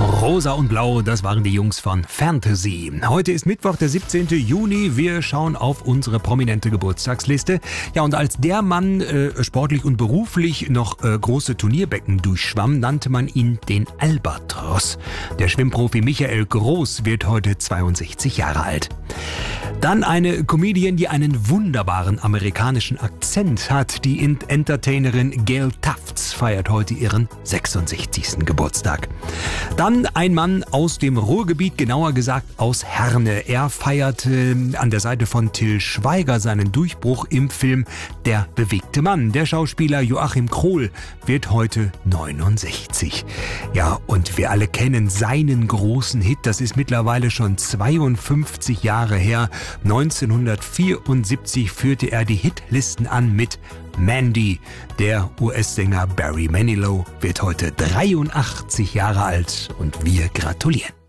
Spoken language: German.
Rosa und Blau, das waren die Jungs von Fantasy. Heute ist Mittwoch, der 17. Juni. Wir schauen auf unsere prominente Geburtstagsliste. Ja, und als der Mann sportlich und beruflich noch große Turnierbecken durchschwamm, nannte man ihn den Albatros. Der Schwimmprofi Michael Groß wird heute 62 Jahre alt. Dann eine Comedian, die einen wunderbaren amerikanischen Akzent hat. Die Entertainerin Gail Tufts feiert heute ihren 66. Geburtstag. Dann ein Mann aus dem Ruhrgebiet, genauer gesagt aus Herne. Er feierte an der Seite von Till Schweiger seinen Durchbruch im Film Der bewegte Mann. Der Schauspieler Joachim Krohl wird heute 69. Ja, und wir alle kennen seinen großen Hit. Das ist mittlerweile schon 52 Jahre her. 1974 führte er die Hitlisten an mit Mandy. Der US-Sänger Barry Manilow wird heute 83 Jahre alt und wir gratulieren.